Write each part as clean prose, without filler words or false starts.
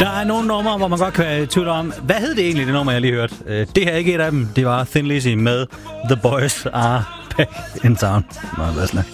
Der er nogle numre, hvor man godt kan være i tvivl om, hvad hed det egentlig, det nummer, jeg lige hørte? Det her er ikke et af dem. Det var Thin Lizzy med The Boys Are Back in Town. Nå, lad os snakke.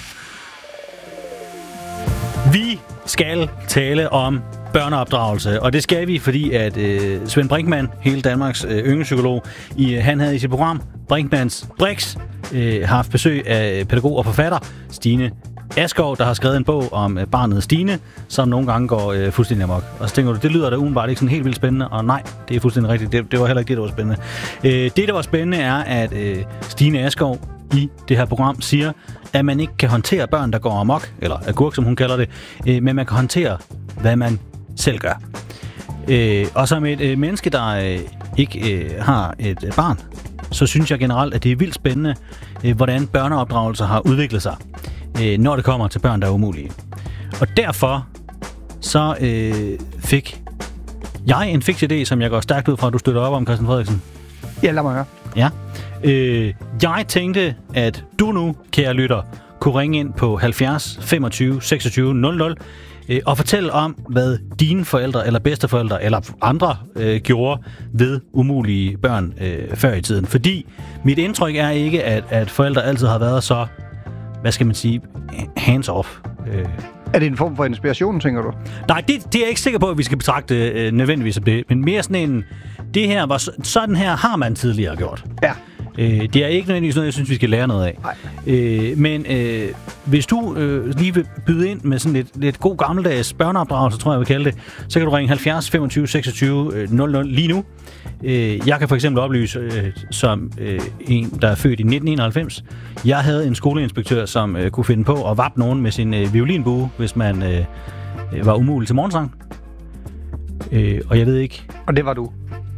Vi skal tale om børneopdragelse, og det skal vi, fordi at Svend Brinkmann, hele Danmarks ynglepsykolog, han havde i sit program Brinkmanns Brix haft besøg af pædagog og forfatter Stine Askov, der har skrevet en bog om barnet Stine, som nogle gange går fuldstændig amok. Og så tænker du, det lyder da udenbart ikke sådan helt vildt spændende, og nej, det er fuldstændig rigtigt. Det var heller ikke det, der var spændende. Det, der var spændende, er, at Stine Askov i det her program siger, at man ikke kan håndtere børn, der går amok, eller agurk, som hun kalder det, men man kan håndtere, hvad man selv gør. Og som et menneske, der ikke har et barn, så synes jeg generelt, at det er vildt spændende, hvordan børneopdragelser har udviklet sig, når det kommer til børn, der er umulige. Og derfor så fik jeg en fix idé, som jeg går stærkt ud fra, at du støtter op om, Christian Frederiksen. Ja, lad mig høre. Ja. Jeg tænkte, at du nu, kære lytter, kunne ringe ind på 70 25 26 00 og fortælle om, hvad dine forældre eller bedsteforældre eller andre gjorde ved umulige børn før i tiden. Fordi mit indtryk er ikke, at forældre altid har været så, hvad skal man sige, hands off. Er det en form for inspiration, tænker du? Nej, det er jeg ikke sikker på, at vi skal betragte nødvendigvis som det. Men mere sådan en, det her var sådan her har man tidligere gjort. Ja. Det er ikke nødvendigvis noget, jeg synes, vi skal lære noget af. Men hvis du lige vil byde ind med sådan lidt god gammeldags børneopdragelse, tror jeg, vil kalde det, så kan du ringe 70 25 26 00 lige nu. Jeg kan for eksempel oplyse, som en, der er født i 1991, jeg havde en skoleinspektør, som kunne finde på at vappe nogen med sin violinbue, hvis man var umulig til morgensang. Og jeg ved ikke... Og det var du?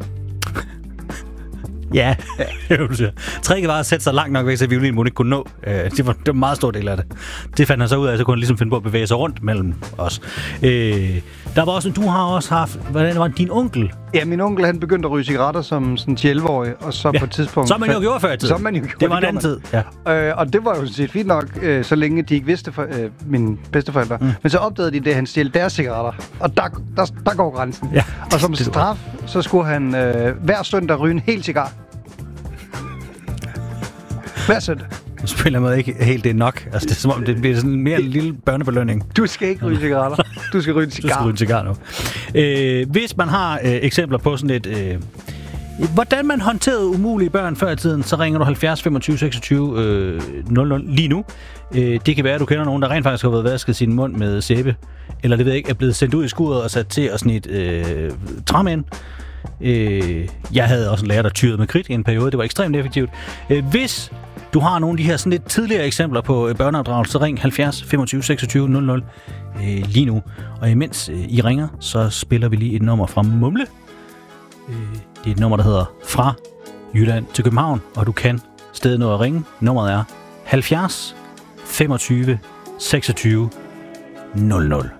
Ja, det du siger. Tricket var at sætte sig langt nok væk, så violinbuen ikke kunne nå. Det var en meget stor del af det. Det fandt han så ud af, så kunne han ligesom finde på at bevæge sig rundt mellem os. Der var også, du har også haft, hvordan var det, din onkel? Ja, min onkel, han begyndte at ryge cigaretter som sådan 11-årig, og så på et tidspunkt... Som man jo gjorde før i tiden. Det var en anden tid, ja. Og det var jo set fint nok, så længe de ikke vidste, mine bedsteforældre. Men så opdagede de det, han stjælte deres cigaretter. Og der går grænsen. Ja, og som straf, så skulle han hver søndag ryge en hel cigar. Hver søndag. Nu spiller man ikke helt det nok. Altså, det er som om, det bliver sådan mere en lille børnebelønning. Du skal ikke ryge cigaretter. Du skal ryge en cigar. Du skal ryge en cigar nu. Hvis man har eksempler på sådan et... hvordan man håndterede umulige børn før i tiden, så ringer du 70 25 26 00 lige nu. Det kan være, at du kender nogen, der rent faktisk har været vasket sin mund med sæbe. Eller det ved jeg ikke, er blevet sendt ud i skuret og sat til at snit træmænd. Jeg havde også en lærer, der tyrede med kridt i en periode. Det var ekstremt effektivt. Hvis du har nogle af de her sådan lidt tidligere eksempler på børneopdragelse, så ring 70 25 26 00 lige nu. Og imens I ringer, så spiller vi lige et nummer fra Mumle. Det er et nummer, der hedder Fra Jylland til København, og du kan stadig nå at ringe. Nummeret er 70 25 26 00.